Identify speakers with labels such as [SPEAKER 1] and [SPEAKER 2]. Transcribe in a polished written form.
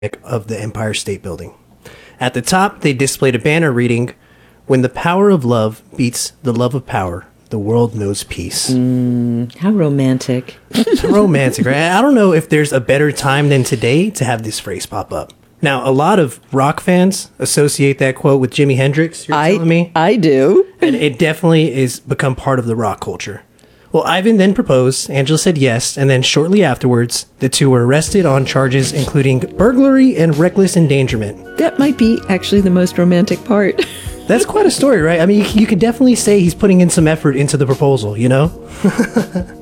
[SPEAKER 1] of the Empire State Building. At the top, they displayed a banner reading, "When the power of love beats the love of power, the world knows peace."
[SPEAKER 2] How romantic.
[SPEAKER 1] Romantic, right? I don't know if there's a better time than today to have this phrase pop up. Now, a lot of rock fans associate that quote with Jimi Hendrix, you're telling me?
[SPEAKER 2] I do.
[SPEAKER 1] And it definitely is become part of the rock culture. Well, Ivan then proposed, Angela said yes, and then shortly afterwards, the two were arrested on charges including burglary and reckless endangerment.
[SPEAKER 2] That might be actually the most romantic part.
[SPEAKER 1] That's quite a story, right? I mean, you could definitely say he's putting in some effort into the proposal, you know?